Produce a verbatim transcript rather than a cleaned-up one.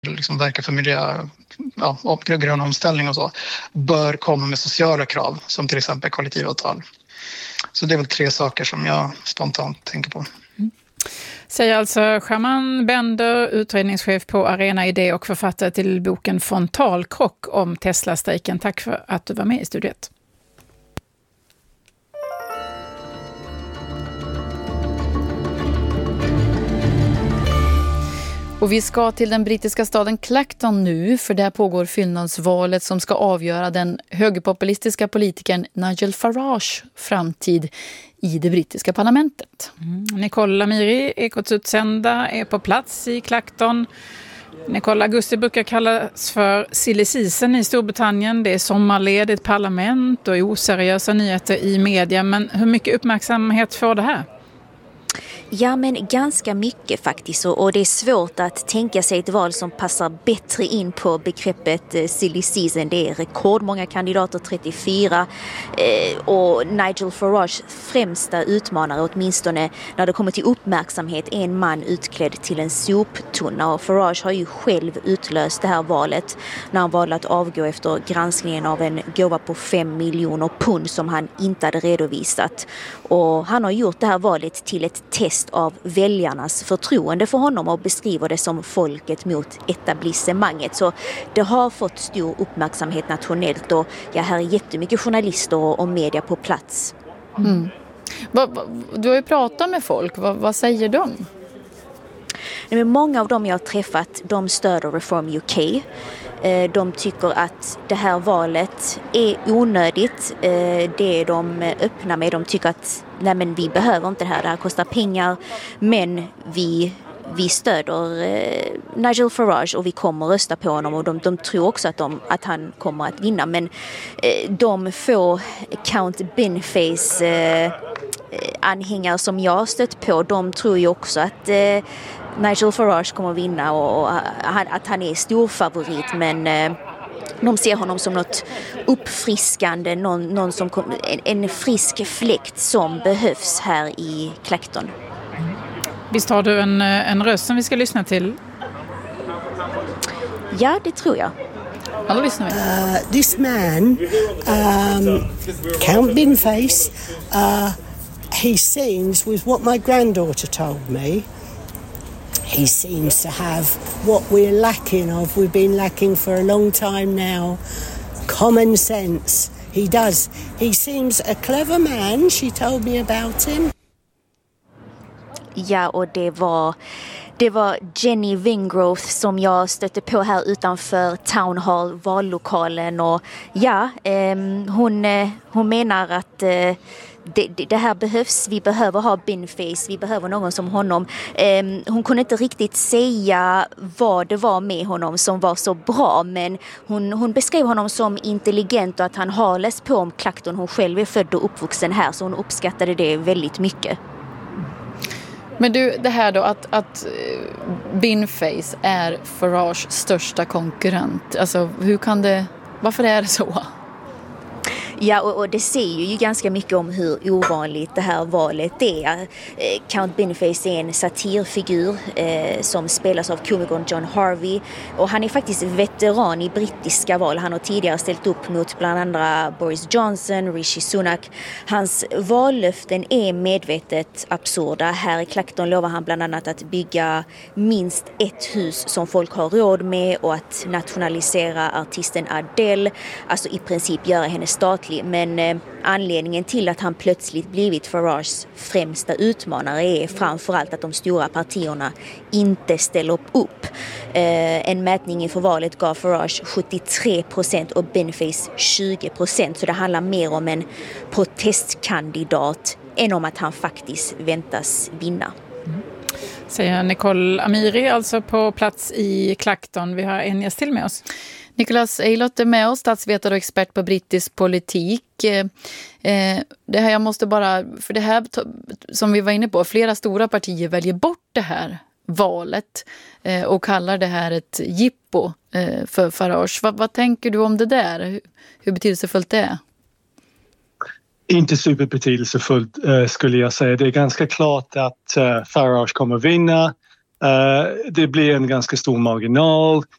liksom verkar för miljö, ja, och grön omställning och så, bör komma med sociala krav som till exempel kollektivavtal. Så det är väl tre saker som jag spontant tänker på. Mm. Säger alltså Shaman Bender, utredningschef på Arena Idé och författare till boken Frontalkrock om Tesla-strejken. Tack för att du var med i studiet. Och vi ska till den brittiska staden Clacton nu, för där pågår fyllnadsvalet som ska avgöra den högerpopulistiska politikern Nigel Farage framtid i det brittiska parlamentet. Mm. Nicole Amiri, Ekots utsända, är på plats i Clacton. Nicole, augusti brukar kallas för silly season i Storbritannien. Det är sommarledigt parlament och oseriösa nyheter i media. Men hur mycket uppmärksamhet får det här? Ja, men ganska mycket faktiskt, och det är svårt att tänka sig ett val som passar bättre in på begreppet silly season. Det är rekordmånga kandidater, trettiofyra, och Nigel Farage främsta utmanare, åtminstone när det kommer till uppmärksamhet, är en man utklädd till en soptunna, och Farage har ju själv utlöst det här valet när han valde att avgå efter granskningen av en gåva på fem miljoner pund som han inte hade redovisat, och han har gjort det här valet till ett test av väljarnas förtroende för honom och beskriver det som folket mot etablissemanget. Så det har fått stor uppmärksamhet nationellt, och ja, här är jättemycket journalister och media på plats. Mm. Du har ju pratat med folk, vad, vad säger de? Men många av dem jag har träffat, de stöder Reform U K. De tycker att det här valet är onödigt. Det är de öppna med. De tycker att nej, men vi behöver inte det här. Det här kostar pengar. Men vi, vi stöder eh, Nigel Farage och vi kommer rösta på honom. Och de, de tror också att, de, att han kommer att vinna. Men eh, de få Count Binface eh, anhängare som jag har stött på, de tror ju också att eh, Nigel Farage kommer att vinna och, och att han är stor favorit, men eh, de ser honom som något uppfriskande, någon, någon som kom, en, en frisk fläkt som behövs här i Clacton. Visst har du en, en röst som vi ska lyssna till? Ja, det tror jag. Ja, då lyssnar vi. Uh, this man, um, Count Binface, uh, he sings with what my granddaughter told me. He seems to have what we're lacking of. We've been lacking for a long time now. Common sense. He does. He seems a clever man. She told me about him. Ja, och det var... Det var Jenny Wingrove som jag stötte på här utanför Town Hall, vallokalen. Och ja, eh, hon, hon menar att... Eh, Det, det, det här behövs, vi behöver ha Binface, vi behöver någon som honom. Eh, hon kunde inte riktigt säga vad det var med honom som var så bra, men hon, hon beskrev honom som intelligent och att han har läst på om Clacton. Hon själv är född och uppvuxen här, så hon uppskattade det väldigt mycket. Men du, det här då att, att Binface är Farages största konkurrent, alltså hur kan det, varför är det så? Ja, och, och det säger ju ganska mycket om hur ovanligt det här valet är. Eh, Count Binface är en satirfigur eh, som spelas av komikern John Harvey. Och han är faktiskt veteran i brittiska val. Han har tidigare ställt upp mot bland andra Boris Johnson, Rishi Sunak. Hans vallöften är medvetet absurda. Här i Clacton lovar han bland annat att bygga minst ett hus som folk har råd med och att nationalisera artisten Adele. Alltså i princip göra henne statlig. Men eh, anledningen till att han plötsligt blivit Farages främsta utmanare är framförallt att de stora partierna inte ställer upp. Eh, en mätning inför valet gav Farage sjuttiotre procent och Binface tjugo procent. Så det handlar mer om en protestkandidat än om att han faktiskt väntas vinna. Mm. Säger Nicole Amiri, alltså på plats i Clacton. Vi har en gäst till med oss. Nicholas Eilert är med oss, statsvetare och expert på brittisk politik. Eh, det här jag måste bara, för det här som vi var inne på, flera stora partier väljer bort det här valet eh, och kallar det här ett jippo eh, för Farage. Vad, vad tänker du om det där? Hur, hur betydelsefullt det är? Inte superbetydelsefullt uh, skulle jag säga. Det är ganska klart att uh, Farage kommer vinna. Uh, det blir en ganska stor marginal.